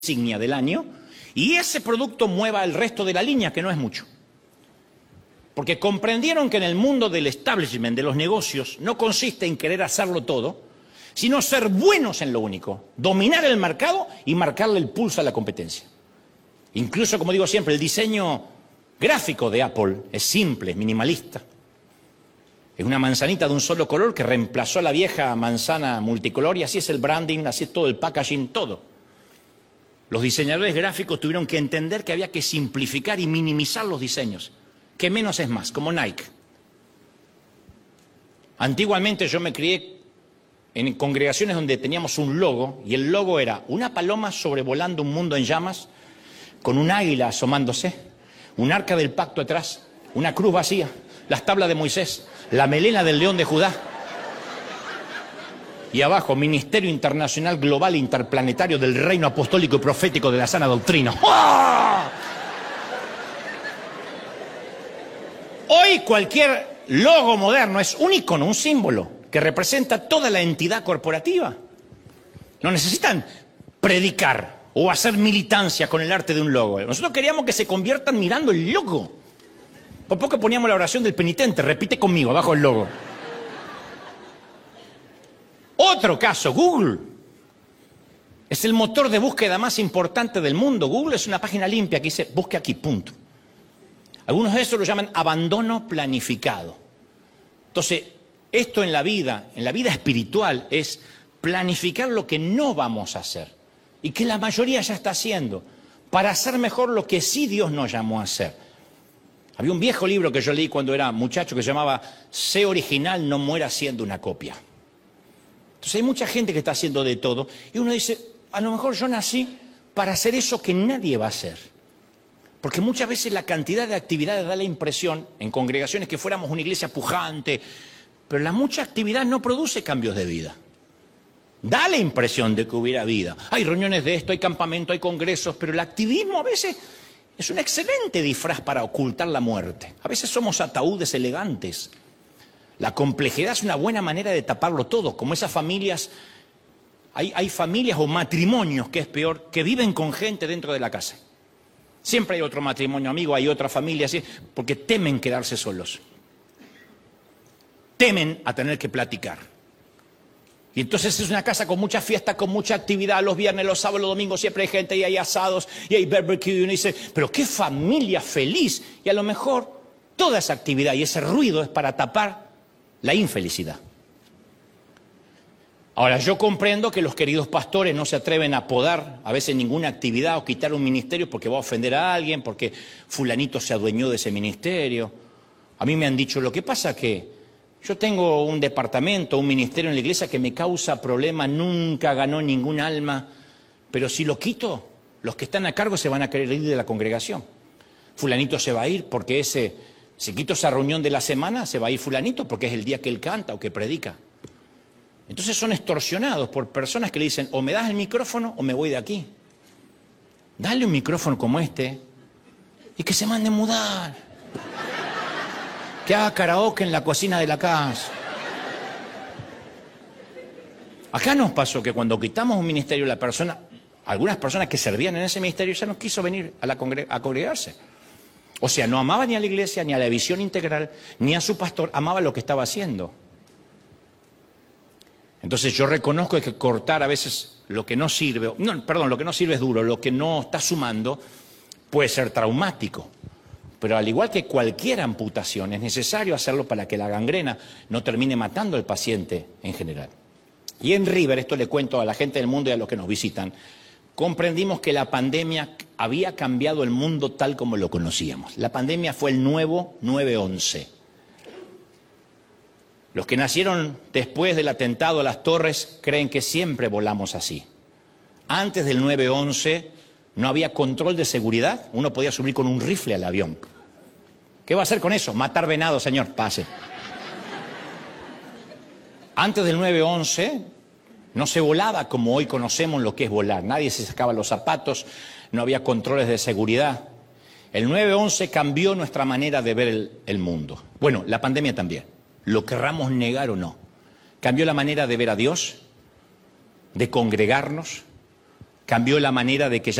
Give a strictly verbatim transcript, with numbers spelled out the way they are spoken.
insignia del año y ese producto mueva el resto de la línea, que no es mucho. Porque comprendieron que en el mundo del establishment, de los negocios, no consiste en querer hacerlo todo, sino ser buenos en lo único, dominar el mercado y marcarle el pulso a la competencia. Incluso, como digo siempre, el diseño gráfico de Apple es simple, minimalista. Es una manzanita de un solo color que reemplazó a la vieja manzana multicolor y así es el branding, así es todo el packaging, todo. Los diseñadores gráficos tuvieron que entender que había que simplificar y minimizar los diseños, que menos es más, como Nike. Antiguamente yo me crié en congregaciones donde teníamos un logo y el logo era una paloma sobrevolando un mundo en llamas, con un águila asomándose, un arca del pacto atrás, una cruz vacía, las tablas de Moisés, la melena del león de Judá. Y abajo, Ministerio Internacional Global Interplanetario del Reino Apostólico y Profético de la Sana Doctrina. ¡Oh! Hoy cualquier logo moderno es un icono, un símbolo, que representa toda la entidad corporativa. No necesitan predicar o hacer militancia con el arte de un logo. Nosotros queríamos que se conviertan mirando el logo. Por poco poníamos la oración del penitente, repite conmigo, abajo el logo. Otro caso, Google. Es el motor de búsqueda más importante del mundo. Google es una página limpia que dice, busque aquí, punto. Algunos de esos lo llaman abandono planificado. Entonces, esto en la vida, en la vida espiritual, es planificar lo que no vamos a hacer. Y que la mayoría ya está haciendo, para hacer mejor lo que sí Dios nos llamó a hacer. Había un viejo libro que yo leí cuando era muchacho que se llamaba Sé original, no muera siendo una copia. Entonces hay mucha gente que está haciendo de todo y uno dice, a lo mejor yo nací para hacer eso que nadie va a hacer. Porque muchas veces la cantidad de actividades da la impresión, en congregaciones, que fuéramos una iglesia pujante, pero la mucha actividad no produce cambios de vida. Da la impresión de que hubiera vida. Hay reuniones de esto, hay campamento, hay congresos, pero el activismo a veces es un excelente disfraz para ocultar la muerte. A veces somos ataúdes elegantes. La complejidad es una buena manera de taparlo todo, como esas familias, hay, hay familias o matrimonios, que es peor, que viven con gente dentro de la casa. Siempre hay otro matrimonio amigo, hay otra familia así, porque temen quedarse solos. Temen a tener que platicar. Y entonces es una casa con mucha fiesta, con mucha actividad, los viernes, los sábados, los domingos, siempre hay gente y hay asados y hay barbecue. Y uno dice, pero qué familia feliz. Y a lo mejor toda esa actividad y ese ruido es para tapar la infelicidad. Ahora, yo comprendo que los queridos pastores no se atreven a podar a veces ninguna actividad o quitar un ministerio porque va a ofender a alguien, porque fulanito se adueñó de ese ministerio. A mí me han dicho, lo que pasa que yo tengo un departamento, un ministerio en la iglesia que me causa problema, nunca ganó ningún alma, pero si lo quito, los que están a cargo se van a querer ir de la congregación. Fulanito se va a ir porque ese... Si quito esa reunión de la semana, se va a ir fulanito porque es el día que él canta o que predica. Entonces son extorsionados por personas que le dicen, o me das el micrófono o me voy de aquí. Dale un micrófono como este y que se mande a mudar. Que haga karaoke en la cocina de la casa. Acá nos pasó que cuando quitamos un ministerio, la persona, algunas personas que servían en ese ministerio ya no quiso venir a, la congre- a congregarse. O sea, no amaba ni a la iglesia, ni a la visión integral, ni a su pastor, amaba lo que estaba haciendo. Entonces yo reconozco que cortar a veces lo que no sirve, no, perdón, lo que no sirve es duro, lo que no está sumando puede ser traumático. Pero al igual que cualquier amputación, es necesario hacerlo para que la gangrena no termine matando al paciente en general. Y en River, esto le cuento a la gente del mundo y a los que nos visitan, comprendimos que la pandemia había cambiado el mundo tal como lo conocíamos. La pandemia fue el nuevo nueve once. Los que nacieron después del atentado a las torres creen que siempre volamos así. Antes del nueve once no había control de seguridad, uno podía subir con un rifle al avión. ¿Qué va a hacer con eso? Matar venado, señor, pase. Antes del nueve once... no se volaba como hoy conocemos lo que es volar. Nadie se sacaba los zapatos, no había controles de seguridad. El nueve once cambió nuestra manera de ver el, el mundo. Bueno, la pandemia también, lo querramos negar o no. Cambió la manera de ver a Dios, de congregarnos, cambió la manera de que